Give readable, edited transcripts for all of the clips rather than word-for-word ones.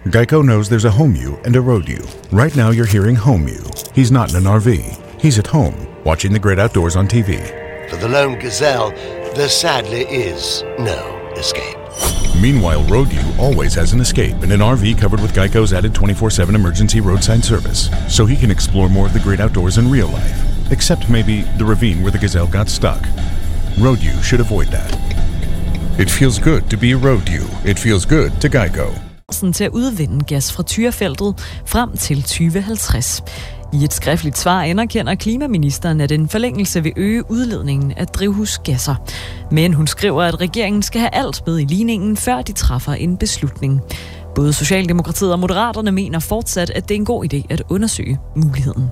Geico knows there's a home you and a road you. Right now you're hearing home you. He's not in an RV. He's at home, watching the great outdoors on TV. For the lone gazelle, there sadly is no escape. Meanwhile, road you always has an escape in an RV covered with Geico's added 24/7 emergency roadside service, so he can explore more of the great outdoors in real life. Except maybe the ravine where the gazelle got stuck. Road you should avoid that. It feels good to be a road you. It feels good to Geico. Til at udvinde gas fra Tyrafeltet frem til 2050. I et skriftligt svar anerkender klimaministeren, at en forlængelse vil øge udledningen af drivhusgasser. Men hun skriver, at regeringen skal have alt med i ligningen, før de træffer en beslutning. Både Socialdemokratiet og Moderaterne mener fortsat, at det er en god idé at undersøge muligheden.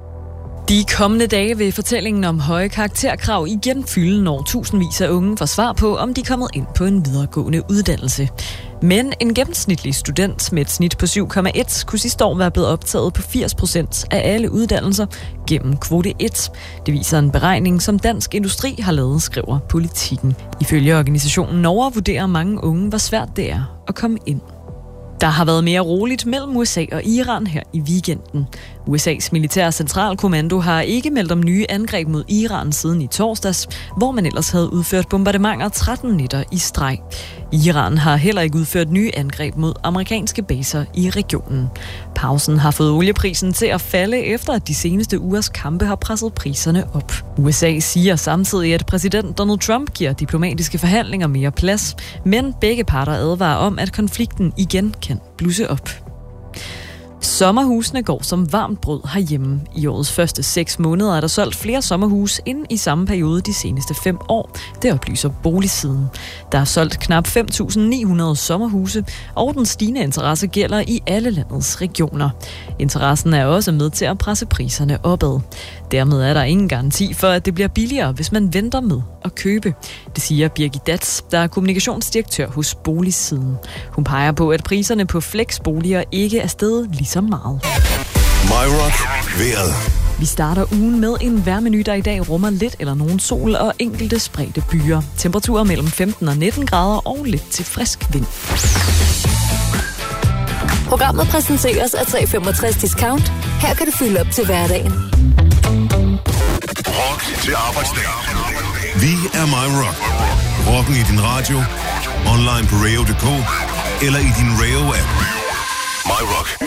De kommende dage vil fortællingen om høje karakterkrav igen fylde, når tusindvis af unge får svar på, om de er kommet ind på en videregående uddannelse. Men en gennemsnitlig student med et snit på 7,1 kunne sidste år være blevet optaget på 80% af alle uddannelser gennem kvote 1. Det viser en beregning, som Dansk Industri har lavet, skriver Politikken. Ifølge organisationen Norge vurderer mange unge, hvor svært det er at komme ind. Der har været mere roligt mellem USA og Iran her i weekenden. USA's militære centralkommando har ikke meldt om nye angreb mod Iran siden i torsdags, hvor man ellers havde udført bombardementer 13 nætter i streg. Iran har heller ikke udført nye angreb mod amerikanske baser i regionen. Pausen har fået olieprisen til at falde efter, at de seneste ugers kampe har presset priserne op. USA siger samtidig, at præsident Donald Trump giver diplomatiske forhandlinger mere plads, men begge parter advarer om, at konflikten igen kan blusse op. Sommerhusene går som varmt brød herhjemme. I årets første 6 måneder er der solgt flere sommerhuse end i samme periode de seneste 5 år. Det oplyser Boligsiden. Der er solgt knap 5.900 sommerhuse, og den stigende interesse gælder i alle landets regioner. Interessen er også med til at presse priserne opad. Dermed er der ingen garanti for, at det bliver billigere, hvis man venter med at købe. Det siger Birgit Datz, der er kommunikationsdirektør hos Boligsiden. Hun peger på, at priserne på flexboliger ikke er steget lige så meget. My Rock vejret. Vi starter ugen med en vejrmenu, der i dag rummer lidt eller nogen sol og enkelte spredte byer. Temperaturer mellem 15 og 19 grader og lidt til frisk vind. Programmet præsenteres af 365 Discount. Her kan du fylde op til hverdagen. Rock til arbejdsdag. Vi er My Rock. Rocken i din radio, online på radio.dk eller i din radio-app. My Rock.